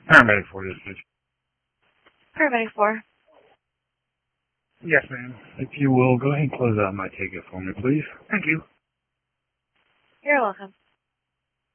Paramedic 4 dispatch. Paramedic 4. Yes, ma'am. If you will, go ahead and close out my ticket for me, please. Thank you. You're welcome.